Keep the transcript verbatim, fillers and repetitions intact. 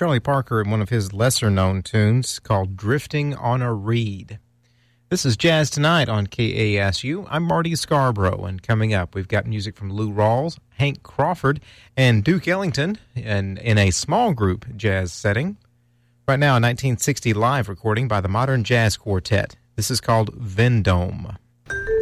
Charlie Parker in one of his lesser-known tunes called Drifting on a Reed. This is Jazz Tonight on K A S U. I'm Marty Scarborough, and coming up, we've got music from Lou Rawls, Hank Crawford, and Duke Ellington in, in a small group jazz setting. Right now, a nineteen sixty live recording by the Modern Jazz Quartet. This is called Vendome.